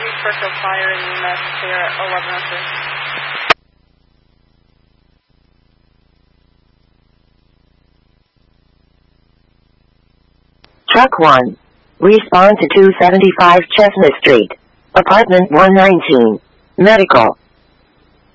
Fairfield Fire and EMS there at 1103. Truck 1. Respond to 275 Chestnut Street. Apartment 119. Medical.